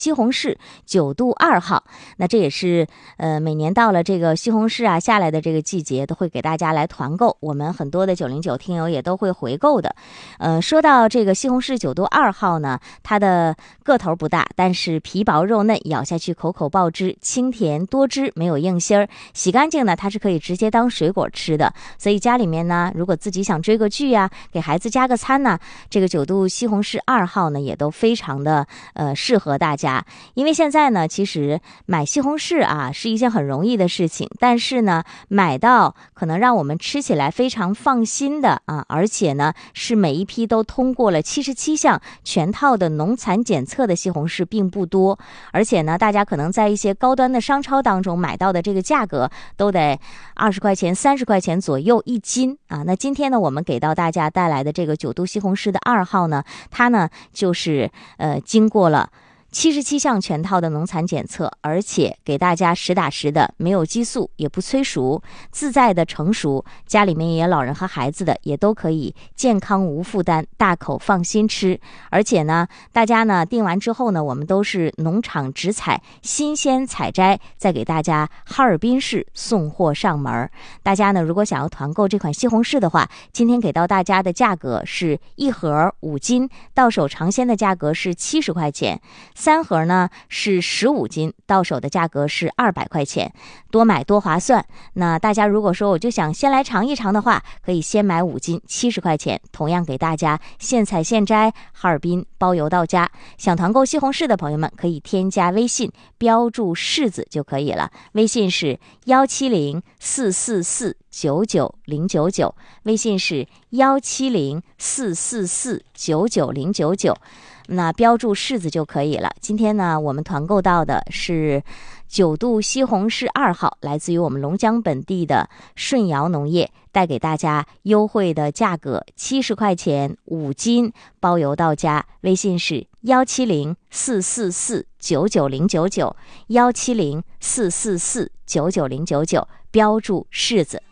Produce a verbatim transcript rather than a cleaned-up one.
西红柿九度二号。那这也是呃每年到了这个西红柿啊下来的这个季节，都会给大家来团购，我们很多的九零九听友也都会回购的。呃，说到这个西红柿九度二号呢，它的个头不大，但是皮薄肉嫩，咬下去口口爆汁，清甜多汁，没有硬芯儿。洗干净呢，它是可以直接当水果吃的。所以家里面呢，如果自己想追个剧呀、啊，给孩子加个餐呢，这个九度西红柿二号呢，也都非常的呃适合大家。因为现在呢，其实买西红柿啊是一件很容易的事情，但是呢，买到可能让我们吃起来非常放心的啊，而且呢是每一批都通过了七十七项全套的农残检测的西红柿并不多，而且呢，大家可能在一些高端的商超当中买到的这个价格都得二十块钱、三十块钱左右一斤啊。那今天呢，我们给到大家带来的这个九度西红柿的二号呢，它呢就是呃经过了七十七项全套的农残检测，而且给大家实打实的，没有激素，也不催熟，自在的成熟，家里面也有老人和孩子的，也都可以健康无负担，大口放心吃。而且呢，大家呢订完之后呢，我们都是农场直采，新鲜采摘，再给大家哈尔滨市送货上门。大家呢，如果想要团购这款西红柿的话，今天给到大家的价格是一盒五斤，到手尝鲜的价格是七十块钱。三盒呢是十五斤，到手的价格是二百块钱，多买多划算。那大家如果说我就想先来尝一尝的话，可以先买五斤，七十块钱，同样给大家现采现摘，哈尔滨包邮到家。想团购西红柿的朋友们可以添加微信，标注柿子就可以了，微信是幺七零四四四九九零九九，微信是幺七零四四四九九零九九。那标注柿子就可以了。今天呢，我们团购到的是九度西红柿二号，来自于我们龙江本地的顺尧农业，带给大家优惠的价格，七十块钱五斤，包邮到家。微信是幺七零四四四九九零九九，幺七零四四四九九零九九，标注柿子。